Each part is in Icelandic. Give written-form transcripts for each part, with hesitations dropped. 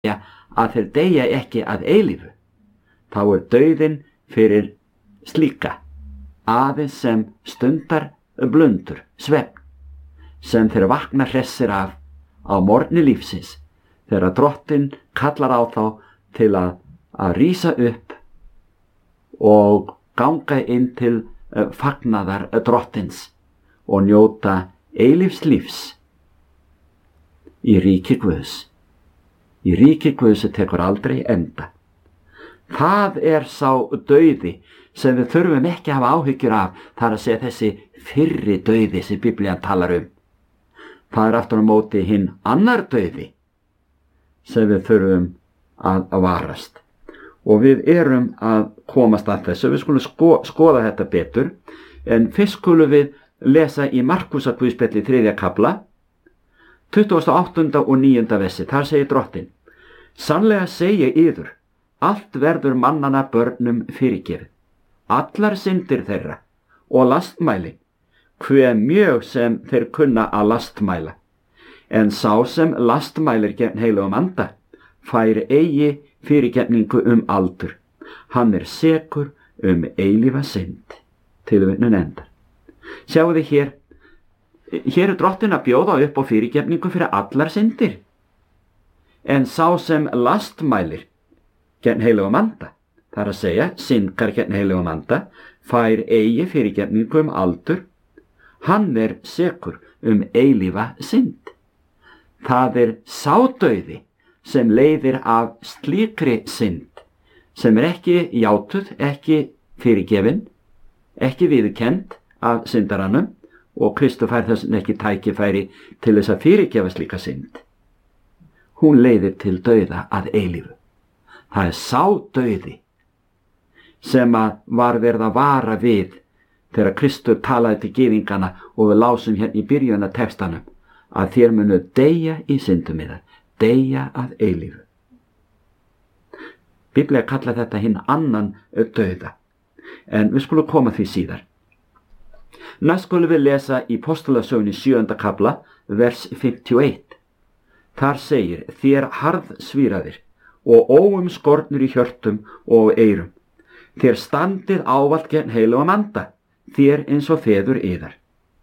að þeir deyja ekki að eilífu, þá dauðinn fyrir slíka aðeins sem stundar blundur, svefn, sem þeir vakna hressir af á morgni lífsins, þegar Drottinn kallar á þá til að rísa upp og ganga inn til fagnaðar Drottins og njóta eilífs lífs í ríki Guðs. Í ríki Guðs tekur aldrei enda. Það sá dauði sem við þurfum ekki að hafa áhyggjur af, það að segja þessi fyrri dauði sem Biblían talar um. Það aftur á móti hinn annar dauði sem við þurfum að varast. Og við erum að komast að þessu, við skulum skoða þetta betur, en fyrst skulum við lesa í Markúsarguðspjalli 3. kafla, 28. og 9. versi, þar segir Drottinn: Sannlega segi yður, allt verður mannanna börnum fyrirgefið, allar syndir þeirra og lastmæli, hve mjög sem þeir kunna að lastmæla. En sá sem lastmælir gegn heilögum anda, fær eigi fyrirgefningu aldur. Hann sekur eilífa synd. Tilvitnun endar. Sjáu þið hér Drottinn að bjóða upp á fyrirgefningu fyrir allar syndir. En sá sem lastmælir gegn heilögum anda, það að segja syndgar gegn heilögum anda, fær eigi fyrirgefningu aldur. Hann sekur eilífa synd. Það sá dauði sem leiðir af slíkri synd, sem ekki játuð, ekki fyrirgefin, ekki viðurkennd af syndaranum, og Kristur fær þess ekki tækifæri til þess að fyrirgefa slíka synd. Hún leiðir til dauða að eilífu. Það sá dauði sem var verið að vara við þegar Kristur talaði til gyðingana, og við lásum hérna í byrjun af textanum að þér munu deyja í syndum yðar, deyja að eilífu. Biblía kallar þetta hinn annan dauða, en við skulum koma því síðar. Næst skulum við lesa í Postulasögunni 7. kafla, vers 51. Þar segir: Þér harðsvíraðir og óumskornir í hjörtum og eyrum, þér standið ávallt gegn heilögum anda, þér eins og feður yðar.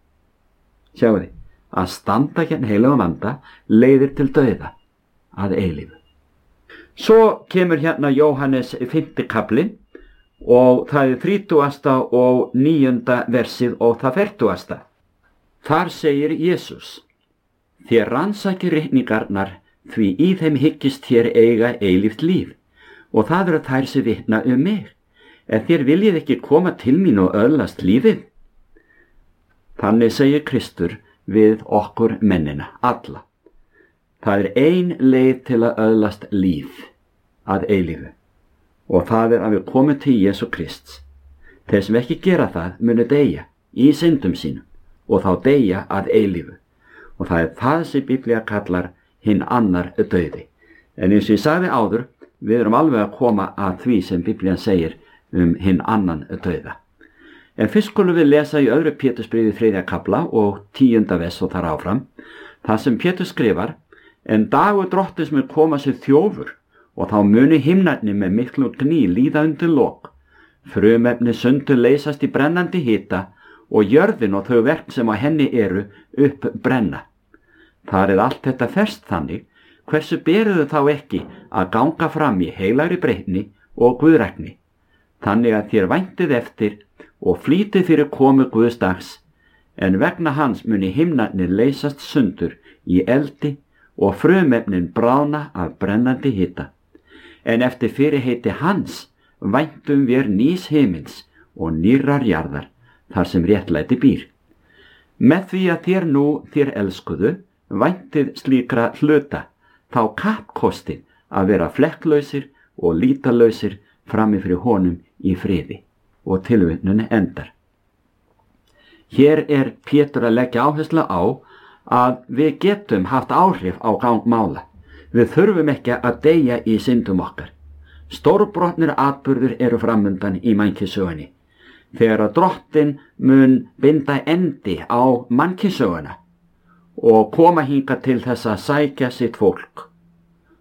Sjáu þið, að standa gegn heilögum anda leiðir til dauða að eilífu. Svo kemur hérna Jóhannes 5. kafli, og það 30. og 9. versið og það 40. Þar segir Jesús: Þér rannsakið ritningarnar, því í þeim hyggist þér eiga eilíft líf, og það eru þær sem vitna mig. En þér viljið ekki koma til mín og öðlast lífið? Þannig segir Kristur við okkur mennina, alla. Það ein leið til að öðlast líf að eilífu, og það að við komum til Jesú Krists. Þeir sem ekki gera það munu deyja í syndum sínum, og þá deyja að eilífu. Og það það sem Biblía kallar hinn annar dauði. En eins og ég sagði áður, við erum alveg að koma að því sem Biblían segir hinn annan dauða. En fyrst skulum við lesa í 2. Pétursbréfi 3. kafla og 10. vers og þar áfram, það sem Pétur skrifar: En dagur Drottins mun koma sér þjófur, og þá muni himnarnir með miklu gný líða undir lok. Frumefni sundur leysast í brennandi hita, og jörðin og þau verk sem á henni eru upp brenna. Þar allt þetta ferst þannig, hversu beruðu þá ekki að ganga fram í heilagri breytni og guðrækni, þannig að þér væntið eftir og flýtið fyrir komu Guðs dags, en vegna hans muni himnarnir leysast sundur í eldi og frumefnin bráðna af brennandi hita. En eftir fyrirheiti hans væntum við nýs himins og nýrrar jarðar, þar sem réttlæti býr. Með því að þér nú, þér elskuðu, væntið slíkra hluta, þá kappkostið að vera flekklausir og lítalausir frammi fyrir honum í friði. Og tilvitnun endar. Hér Pétur að leggja áherslu á að við getum haft áhrif á gang mála. Við þurfum ekki að deyja í syndum okkar. Stórbrotnir atburður eru framundan í mannkynssögunni. Þegar að Drottinn mun binda endi á mannkynssöguna og koma hingað til þess að sækja sitt fólk,